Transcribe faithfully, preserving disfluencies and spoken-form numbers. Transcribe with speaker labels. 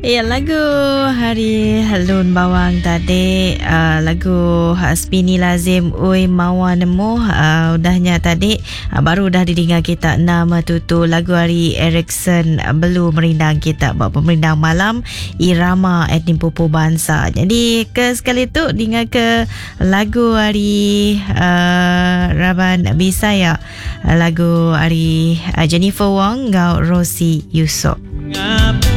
Speaker 1: Ya, lagu Hari Lun Bawang tadi, uh, lagu Hasbini Lazim Ui Mawa Nemu, uh, udahnya tadi, uh, baru dah didengar kita nama tutu lagu Hari Erikson, uh, Belu Merindang kita buat pemerindang malam irama etnik pupu bangsa. Jadi ke sekali tu dengar ke lagu Hari uh, Raban Bisaya, uh, lagu Hari uh, Jennifer Wong ngau Rosie Yusof.